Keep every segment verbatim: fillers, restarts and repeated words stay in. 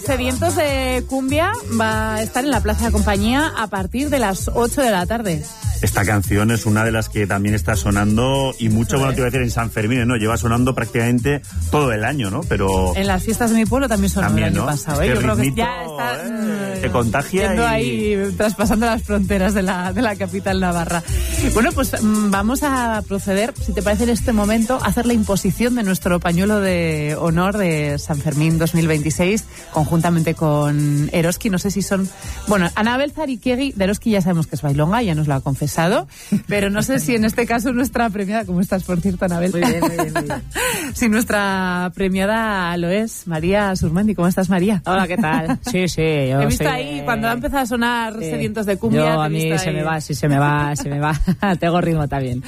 Sedientos de Cumbia va a estar en la Plaza de Compañía a partir de las ocho de la tarde. Esta canción es una de las que también está sonando y mucho, bueno, te iba a decir en San Fermín, ¿no? Lleva sonando prácticamente todo el año, ¿no? Pero en las fiestas de mi pueblo también sonó también, el año ¿no? pasado, ¿eh? Es que Yo creo ritmito, que ya está eh, te contagia y... ahí traspasando las fronteras de la, de la capital navarra. Bueno, pues vamos a proceder, si te parece en este momento, a hacer la imposición de nuestro pañuelo de honor de San Fermín dos mil veintiséis, conjuntamente con Eroski. No sé si son... Bueno, Anabel Zarikiegi, de Eroski ya sabemos que es bailonga, ya nos lo ha confesado. Pero no sé si en este caso nuestra premiada, ¿cómo estás, por cierto, Anabel? Muy bien, muy bien, muy bien. Si nuestra premiada lo es, María Surmendi. ¿Cómo estás, María? Hola, ¿qué tal? Sí, sí. Yo he visto soy, ahí, eh, cuando ha empezado a sonar sí. Sedientos de Cumbia. Yo, a mí se ahí. me va, sí, se me va, se me va. Tengo ritmo también.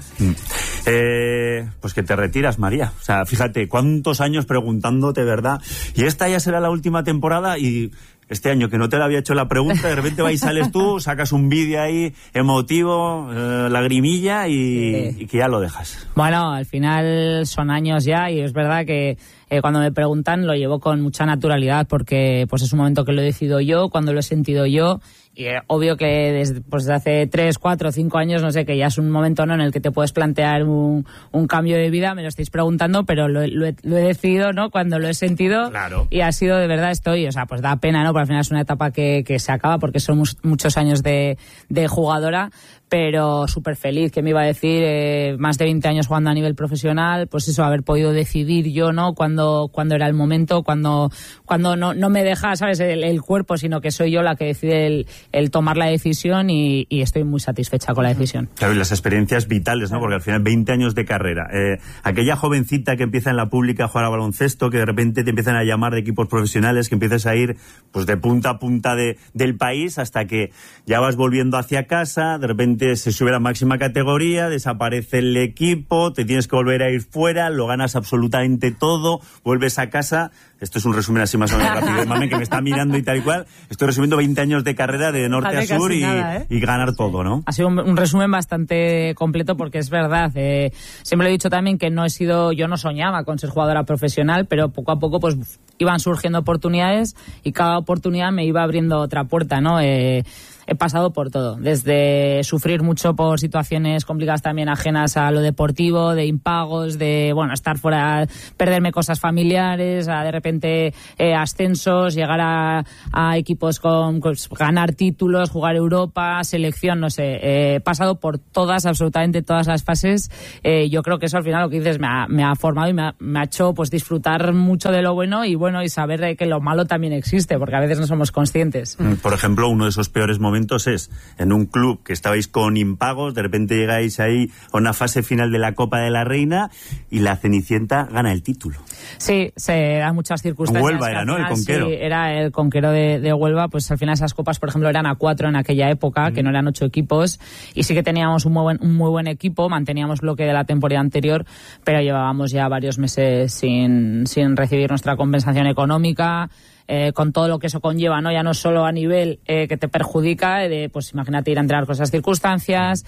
Eh, pues que te retiras, María. O sea, fíjate, cuántos años preguntándote, ¿verdad? Y esta ya será la última temporada y... Este año que no te la había hecho la pregunta, de repente vas y sales tú, sacas un vídeo ahí emotivo, eh, lagrimilla y, sí. y que ya lo dejas. Bueno, al final son años ya y es verdad que eh, cuando me preguntan lo llevo con mucha naturalidad porque pues es un momento que lo he decidido yo, cuando lo he sentido yo. Y eh, obvio que desde, pues desde hace tres, cuatro, cinco años, no sé, que ya es un momento, ¿no?, en el que te puedes plantear un, un cambio de vida, me lo estáis preguntando, pero lo, lo, he, lo he decidido, ¿no?, cuando lo he sentido. Claro. Y ha sido, de verdad, estoy, o sea, pues da pena, ¿no?, porque al final es una etapa que, que se acaba porque son mus, muchos años de, de jugadora, pero súper feliz, que me iba a decir, eh, más de veinte años jugando a nivel profesional, pues eso, haber podido decidir yo, ¿no?, cuando, cuando era el momento, cuando, cuando no, no me deja, ¿sabes?, el, el cuerpo, sino que soy yo la que decide el, el tomar la decisión y, y estoy muy satisfecha con la decisión. Claro, y las experiencias vitales, ¿no?, porque al final veinte años de carrera. Eh, aquella jovencita que empieza en la pública a jugar a baloncesto, que de repente te empiezan a llamar de equipos profesionales, que empiezas a ir pues de punta a punta de, del país hasta que ya vas volviendo hacia casa, de repente se sube a la máxima categoría, desaparece el equipo, te tienes que volver a ir fuera, lo ganas absolutamente todo, vuelves a casa. Esto es un resumen así más o menos rápido, mami, que me está mirando y tal y cual. Estoy resumiendo veinte años de carrera de norte a sur y, nada, ¿eh? y ganar todo, ¿no? Ha sido un, un resumen bastante completo porque es verdad. Eh, siempre lo he dicho también que no he sido, yo no soñaba con ser jugadora profesional, pero poco a poco pues iban surgiendo oportunidades y cada oportunidad me iba abriendo otra puerta, ¿no? Eh, He pasado por todo, desde sufrir mucho por situaciones complicadas también ajenas a lo deportivo, de impagos, de, bueno, estar fuera, perderme cosas familiares, a de repente eh, ascensos, llegar a, a equipos con, pues, ganar títulos, jugar Europa, selección, no sé. He pasado por todas, absolutamente todas las fases. Eh, yo creo que eso al final lo que dices me ha, me ha formado y me ha, me ha hecho pues disfrutar mucho de lo bueno y bueno y saber que lo malo también existe, porque a veces no somos conscientes. Por ejemplo, uno de esos peores momentos es en un club que estabais con impagos, de repente llegáis ahí a una fase final de la Copa de la Reina y la Cenicienta gana el título. Sí, se dan muchas circunstancias. Huelva era, ¿no? El Conquero. Sí, era el Conquero de, de Huelva, pues al final esas copas, por ejemplo, eran a cuatro en aquella época, mm. que no eran ocho equipos, y sí que teníamos un muy buen, un muy buen equipo, manteníamos lo que de la temporada anterior, pero llevábamos ya varios meses sin, sin recibir nuestra compensación económica. Eh, con todo lo que eso conlleva, ¿no? Ya no solo a nivel eh, que te perjudica, eh, de, pues imagínate ir a entrenar con esas circunstancias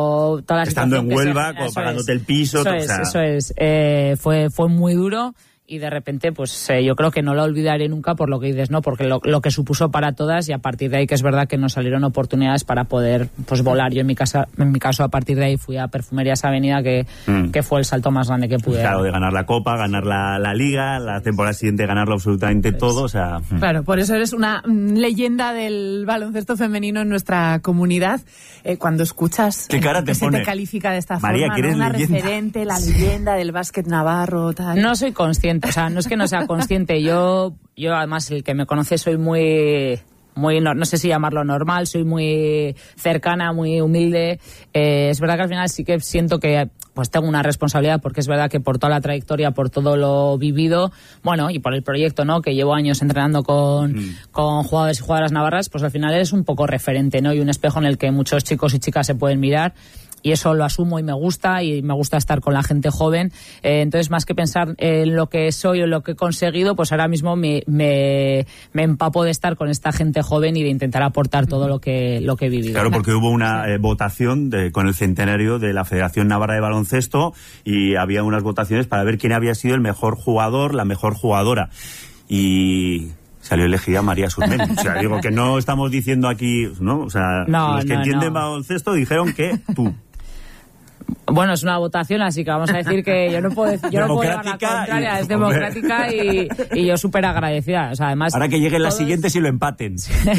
o todas las estando en Huelva, se, pagándote es, el piso. Eso o es, sea... eso es. Eh, fue, fue muy duro. Y de repente, pues eh, yo creo que no lo olvidaré nunca por lo que dices, ¿no? Porque lo, lo que supuso para todas y a partir de ahí que es verdad que nos salieron oportunidades para poder pues volar. Yo en mi casa, en mi caso a partir de ahí fui a Perfumerías Avenida que, mm. que fue el salto más grande que pude. Claro, de ganar la Copa, ganar la, la Liga, la temporada siguiente ganarlo absolutamente pues, todo, o sea... Claro, por eso eres una leyenda del baloncesto femenino en nuestra comunidad. Eh, cuando escuchas ¿Qué cara te que pone? Se te califica de esta María, forma, que eres ¿no? Una leyenda. referente, la leyenda del básquet navarro, tal. No soy consciente. O sea, no es que no sea consciente. Yo, yo además, el que me conoce, soy muy, muy no, no sé si llamarlo normal, soy muy cercana, muy humilde. Eh, es verdad que al final sí que siento que pues tengo una responsabilidad, porque es verdad que por toda la trayectoria, por todo lo vivido, bueno, y por el proyecto, ¿no?, que llevo años entrenando con, mm. con jugadores y jugadoras navarras, pues al final eres un poco referente, ¿no?, y un espejo en el que muchos chicos y chicas se pueden mirar. Y eso lo asumo y me gusta, y me gusta estar con la gente joven. Eh, entonces, más que pensar en lo que soy o en lo que he conseguido, pues ahora mismo me, me, me empapo de estar con esta gente joven y de intentar aportar todo lo que, lo que he vivido. Claro, porque hubo una eh, votación de, con el centenario de la Federación Navarra de Baloncesto, y había unas votaciones para ver quién había sido el mejor jugador, la mejor jugadora. Y... salió elegida María Surmendi. O sea, digo que no estamos diciendo aquí, ¿no? O sea, no, los que no, entienden no. baloncesto dijeron que tú. Bueno, es una votación, así que vamos a decir que yo no puedo, yo no puedo llevar la contraria, y, es democrática y, y yo súper agradecida. O sea, además, ahora que lleguen todos, las siguientes y lo empaten.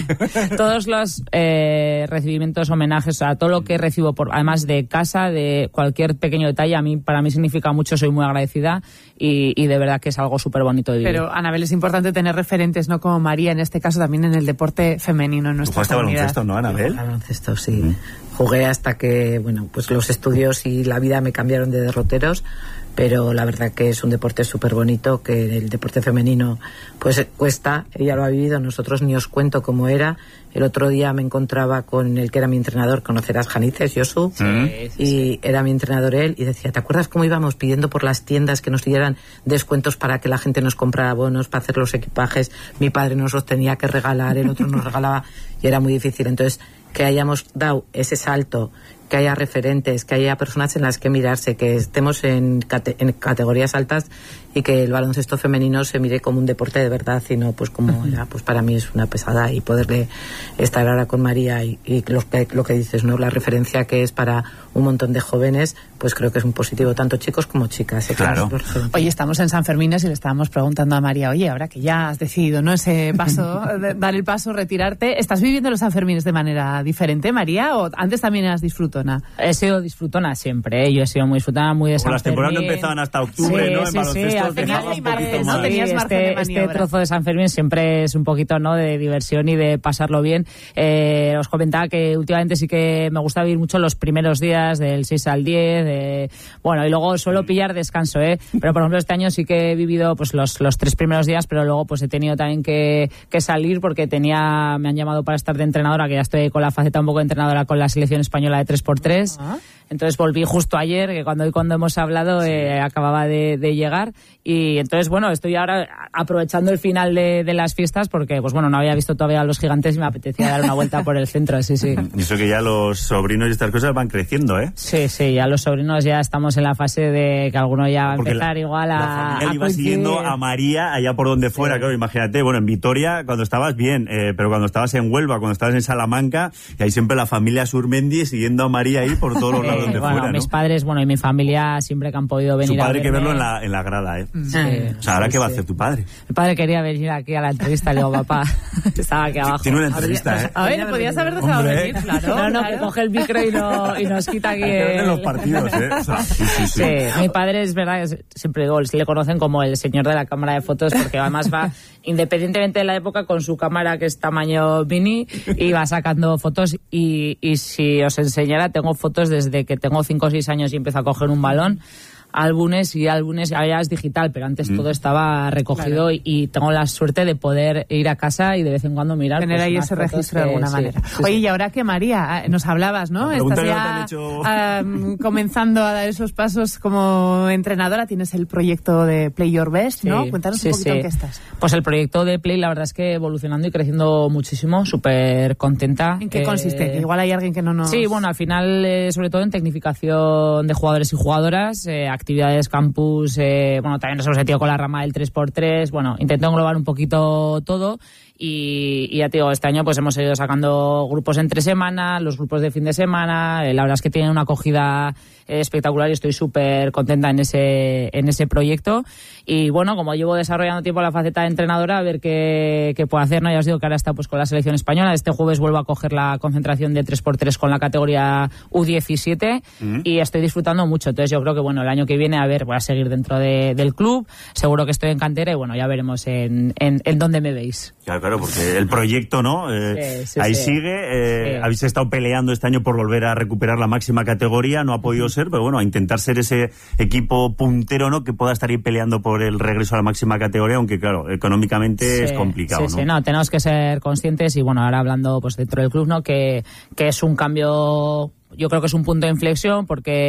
Todos los eh, recibimientos, homenajes, o sea, todo lo que recibo, por, además de casa, de cualquier pequeño detalle, a mí para mí significa mucho, soy muy agradecida y, y de verdad que es algo súper bonito de vivir. Pero, Anabel, es importante tener referentes, ¿no? Como María, en este caso también en el deporte femenino en nuestra comunidad. ¿Tú jugaste baloncesto, no, Anabel? Baloncesto, sí. Mm. Jugué hasta que, bueno, pues los estudios y la vida me cambiaron de derroteros, pero la verdad que es un deporte súper bonito, que el deporte femenino pues cuesta, ella lo ha vivido, nosotros ni os cuento cómo era. El otro día me encontraba con el que era mi entrenador, conocerás Janices, Josu, sí, sí, sí. Y era mi entrenador él, y decía, ¿te acuerdas cómo íbamos pidiendo por las tiendas que nos dieran descuentos para que la gente nos comprara bonos, para hacer los equipajes? Mi padre nos los tenía que regalar, el otro nos regalaba, y era muy difícil. Entonces, que hayamos dado ese salto, que haya referentes, que haya personas en las que mirarse, que estemos en, cate- en categorías altas y que el baloncesto femenino se mire como un deporte de verdad y no pues como era, pues para mí es una pesada, y poderle estar ahora con María y, y lo, que, lo que dices, ¿no? La referencia que es para un montón de jóvenes, pues creo que es un positivo, tanto chicos como chicas. ¿eh? Claro. Oye, estamos en San Fermín y le estábamos preguntando a María, oye, ahora que ya has decidido, ¿no? Ese paso, dar el paso, retirarte, ¿estás viviendo los San Fermines de manera diferente, María? ¿O antes también eras disfrutona? He sido disfrutona siempre, ¿eh? Yo he sido muy disfrutona, muy de Como San las temporadas no Fermín. empezaban hasta octubre, sí, ¿no? En sí, baloncesto sí, al tenías final un poquito ¿no? más. Tenías Sí, margen de este, maniobra. este trozo de San Fermín siempre es un poquito, ¿no?, de diversión y de pasarlo bien. Eh, os comentaba que últimamente sí que me gusta vivir mucho los primeros días, del seis al diez, de, bueno, y luego suelo pillar descanso, ¿eh? Pero por ejemplo este año sí que he vivido pues los, los tres primeros días, pero luego pues he tenido también que, que salir porque tenía, me han llamado para estar de entrenadora, que ya estoy con la faceta un poco de entrenadora con la selección española de tres por tres. Uh-huh. Entonces volví justo ayer, que cuando, cuando hemos hablado sí. eh, acababa de, de llegar, y entonces bueno, estoy ahora aprovechando el final de, de las fiestas porque pues bueno, no había visto todavía a los gigantes y me apetecía dar una vuelta por el centro, sí, sí. Y eso que ya los sobrinos y estas cosas van creciendo, ¿eh? Sí, sí, ya los sobrinos ya estamos en la fase de que alguno ya va a porque empezar la, igual a... La familia a iba siguiendo a María allá por donde fuera, sí. Claro, imagínate, bueno, en Vitoria cuando estabas bien, eh, pero cuando estabas en Huelva, cuando estabas en Salamanca, y ahí siempre la familia Surmendi siguiendo a María ahí por todos los lados eh, de bueno, fuera, mis ¿no? padres, bueno, y mi familia siempre que han podido venir Su padre a hay que verme. verlo en la, en la grada, ¿eh? Sí. O sea, ¿ahora sí, qué va sí. a hacer tu padre? Mi padre quería venir aquí a la entrevista, le digo, papá, estaba aquí abajo. Tiene una entrevista, ¿eh? A ver, podías haber dejado Hombre. venir, claro. No, no, claro. que coge el micro y, no, y nos quita aquí En el... los partidos, ¿eh? O sea, sí, sí, sí. Sí, mi padre es verdad, es, siempre digo, le conocen como el señor de la cámara de fotos porque además va, independientemente de la época, con su cámara que es tamaño mini y va sacando fotos y, y si os enseñara, tengo fotos desde que tengo cinco o seis años y empiezo a coger un balón, álbumes y álbumes, ahora es digital, pero antes mm. todo estaba recogido, claro. y, y tengo la suerte de poder ir a casa y de vez en cuando mirar. Tener pues, ahí ese registro de alguna sí, manera. Sí, Oye, sí. y ahora que María, nos hablabas, ¿no? Estás ya hecho... um, comenzando a dar esos pasos como entrenadora, tienes el proyecto de Play Your Best, ¿no? Sí, Cuéntanos sí, un poquito sí. en qué estás. Pues el proyecto de Play, la verdad es que evolucionando y creciendo muchísimo, súper contenta. ¿En qué eh... consiste? Que igual hay alguien que no nos... Sí, bueno, al final, eh, sobre todo en tecnificación de jugadores y jugadoras, eh, actividades campus, eh, bueno, también nos hemos metido con la rama del tres por tres, bueno, intento englobar un poquito todo. Y, y ya te digo, este año pues hemos ido sacando grupos entre semana, los grupos de fin de semana, eh, la verdad es que tienen una acogida eh, espectacular y estoy súper contenta en ese en ese proyecto. Y bueno, como llevo desarrollando tiempo la faceta de entrenadora, a ver qué, qué puedo hacer, ¿no? Ya os digo que ahora está pues con la selección española, este jueves vuelvo a coger la concentración de tres por tres con la categoría U diecisiete, uh-huh. y estoy disfrutando mucho, entonces yo creo que bueno, el año que viene, a ver, voy a seguir dentro de, del club, seguro que estoy en cantera y bueno, ya veremos en, en, en dónde me veis. Claro, claro, porque el proyecto, ¿no? Eh, sí, sí, ahí sí. sigue. Eh, sí. Habéis estado peleando este año por volver a recuperar la máxima categoría, no ha podido uh-huh. ser, pero bueno, a intentar ser ese equipo puntero, ¿no? Que pueda estar ahí peleando por el regreso a la máxima categoría, aunque claro, económicamente sí, es complicado, sí, ¿no? Sí, no, tenemos que ser conscientes y bueno, ahora hablando pues dentro del club, ¿no? Que, que es un cambio... Yo creo que es un punto de inflexión porque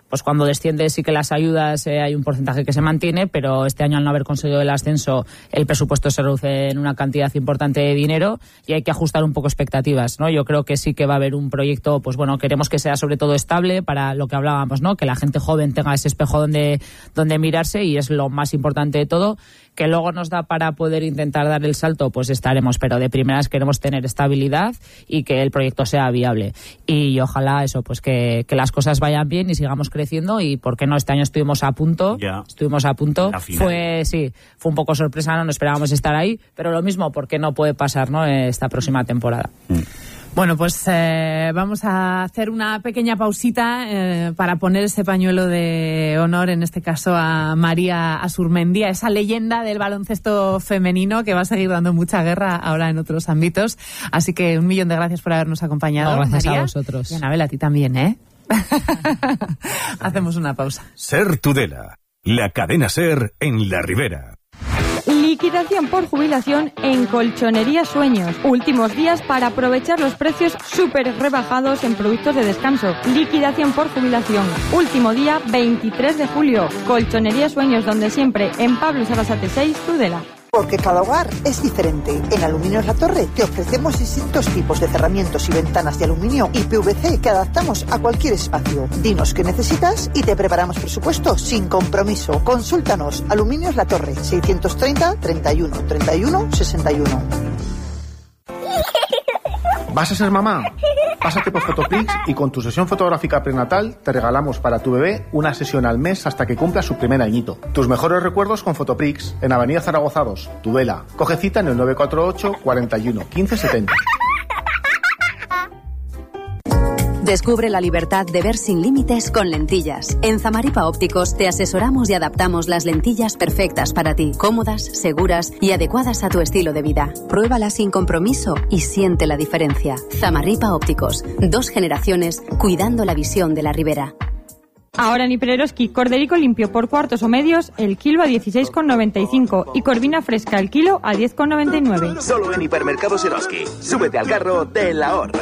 pues cuando desciende sí que las ayudas eh, hay un porcentaje que se mantiene, pero este año al no haber conseguido el ascenso el presupuesto se reduce en una cantidad importante de dinero y hay que ajustar un poco expectativas, ¿no? Yo creo que sí que va a haber un proyecto, pues bueno, queremos que sea sobre todo estable para lo que hablábamos, ¿no? Que la gente joven tenga ese espejo donde, donde mirarse y es lo más importante de todo. Que luego nos da para poder intentar dar el salto, pues estaremos, pero de primeras queremos tener estabilidad y que el proyecto sea viable. Y ojalá eso, pues que, que las cosas vayan bien y sigamos creciendo y por qué no, este año estuvimos a punto, ya. estuvimos a punto, fue, sí, fue un poco sorpresa, no, no esperábamos estar ahí, pero lo mismo, ¿por qué no puede pasar, no, esta próxima temporada? Mm. Bueno, pues eh, vamos a hacer una pequeña pausita eh, para poner ese pañuelo de honor, en este caso a María Asurmendia, esa leyenda del baloncesto femenino que va a seguir dando mucha guerra ahora en otros ámbitos. Así que un millón de gracias por habernos acompañado. No, gracias María. a vosotros. Y Anabel, a ti también, ¿eh? Hacemos una pausa. Ser Tudela, la cadena Ser en la Ribera. Liquidación por jubilación en Colchonería Sueños. Últimos días para aprovechar los precios súper rebajados en productos de descanso. Liquidación por jubilación. Último día veintitrés de julio. Colchonería Sueños, donde siempre, en Pablo Sarasate seis, Tudela. Porque cada hogar es diferente. En Aluminios La Torre te ofrecemos distintos tipos de cerramientos y ventanas de aluminio y P V C que adaptamos a cualquier espacio. Dinos qué necesitas y te preparamos presupuesto sin compromiso. Consúltanos. Aluminios La Torre, seiscientos treinta, treinta y uno, treinta y uno, sesenta y uno. ¿Vas a ser mamá? Pásate por Fotoprix y con tu sesión fotográfica prenatal te regalamos para tu bebé una sesión al mes hasta que cumpla su primer añito. Tus mejores recuerdos con Fotoprix en Avenida Zaragoza dos, Tudela. Coge cita en el nueve cuatro ocho, cuarenta y uno, quince setenta. Descubre la libertad de ver sin límites con lentillas. En Zamaripa Ópticos te asesoramos y adaptamos las lentillas perfectas para ti, cómodas, seguras y adecuadas a tu estilo de vida. Pruébalas sin compromiso y siente la diferencia. Zamaripa Ópticos, dos generaciones cuidando la visión de la Ribera. Ahora en Hipereroski, corderico limpio por cuartos o medios, el kilo a dieciséis con noventa y cinco y corvina fresca el kilo a diez con noventa y nueve. Solo en Hipermercados Eroski. Súbete al carro del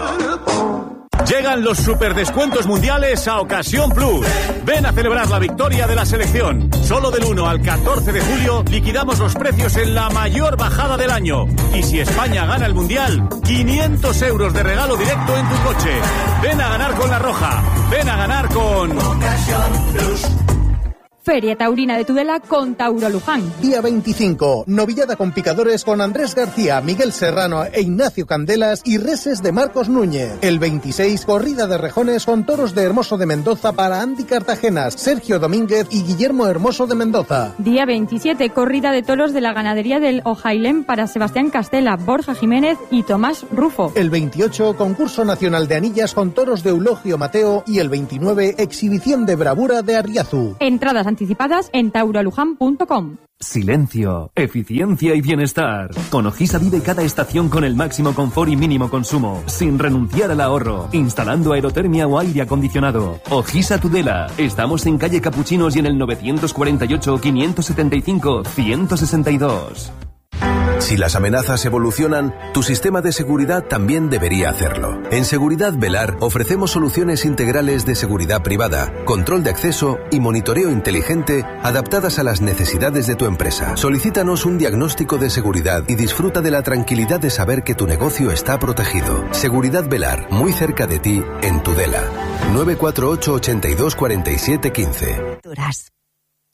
ahorro. Llegan los superdescuentos mundiales a Ocasión Plus. Ven a celebrar la victoria de la selección. Solo del uno al catorce de julio liquidamos los precios en la mayor bajada del año. Y si España gana el mundial, quinientos euros de regalo directo en tu coche. Ven a ganar con La Roja. Ven a ganar con Ocasión Plus. Feria Taurina de Tudela con Tauro Luján. Día veinticinco, novillada con picadores con Andrés García, Miguel Serrano e Ignacio Candelas y reses de Marcos Núñez. El veintiséis, corrida de rejones con toros de Hermoso de Mendoza para Andy Cartagenas, Sergio Domínguez y Guillermo Hermoso de Mendoza. Día veintisiete, corrida de toros de la ganadería del Ojailén para Sebastián Castela, Borja Jiménez y Tomás Rufo. El veintiocho, concurso nacional de anillas con toros de Eulogio Mateo y el veintinueve, exhibición de bravura de Arriazu. Entradas anticipadas en tauroluján punto com. Silencio, eficiencia y bienestar. Con Ojisa vive cada estación con el máximo confort y mínimo consumo, sin renunciar al ahorro, instalando aerotermia o aire acondicionado. Ojisa Tudela. Estamos en calle Capuchinos y en el novecientos cuarenta y ocho, quinientos setenta y cinco, ciento sesenta y dos. Si las amenazas evolucionan, tu sistema de seguridad también debería hacerlo. En Seguridad Velar ofrecemos soluciones integrales de seguridad privada, control de acceso y monitoreo inteligente adaptadas a las necesidades de tu empresa. Solicítanos un diagnóstico de seguridad y disfruta de la tranquilidad de saber que tu negocio está protegido. Seguridad Velar, muy cerca de ti, en Tudela. nueve cuatro ocho, ochenta y dos, cuarenta y siete, quince.